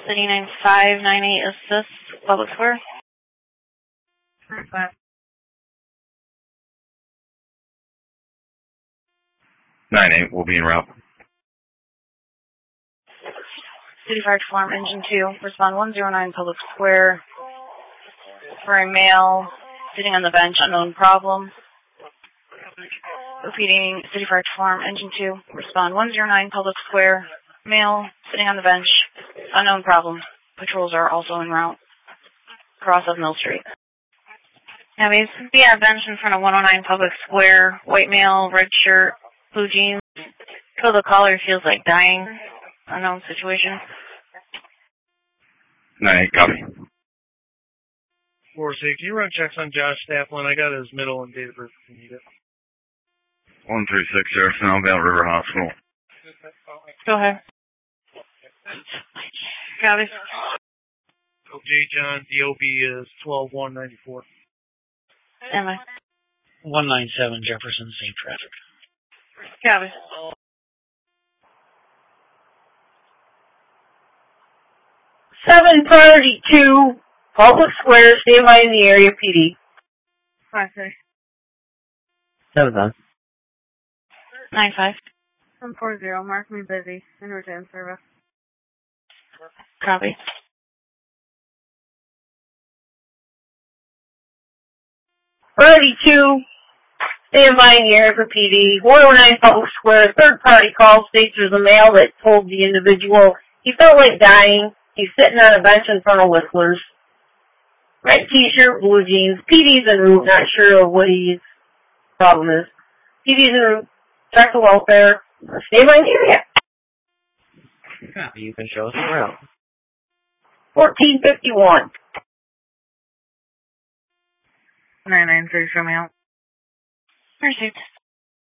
City 9598 assist, Public Square. 9-8 will be en route. City Fire Alarm Engine 2, respond 109 Public Square for a male sitting on the bench, unknown problem. Repeating, City Fire Alarm Engine 2, respond 109 Public Square, male sitting on the bench, unknown problem. Patrols are also en route. Cross of Mill Street. Now, he's be on a bench in front of 109 Public Square, white male, red shirt, blue jeans. Kill the caller, feels like dying. Unknown situation. 9-8, copy. 4-6, can you run checks on Josh Staplin? I got his middle and date of birth if you need it. 136, Jefferson, Vale River Hospital. Go ahead. Copy. J. John, DOB is 12194. Am I? 197 Jefferson, same traffic. Copy. Priority 2, Public Square, stand by in the area, PD. 5-6. 7-9. 9-5. 140, mark me busy. In return service. Copy. Priority 2, stand by in the area for PD. 109 Public Square, third party call states there's a male that told the individual he felt like dying. He's sitting on a bench in front of Whistler's. Red t-shirt, blue jeans. PD's en route, not sure of what his problem is. PD's en route. Check the welfare. Stay by the area. Copy, you can show us around. 1451. 993, show me out. Received.